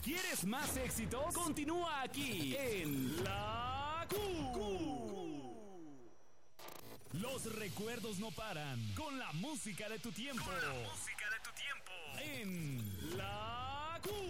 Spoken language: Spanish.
¿Quieres más éxitos? Continúa aquí en La Q. Los recuerdos no paran con la música de tu tiempo. En La Q.